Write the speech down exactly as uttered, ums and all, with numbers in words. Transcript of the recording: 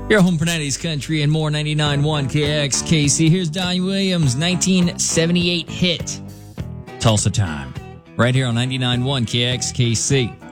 Your home for nineties country and more. Ninety-nine point one K X K C. Here's Donnie Williams' nineteen seventy-eight hit, Tulsa Time. Right here on ninety-nine point one K X K C.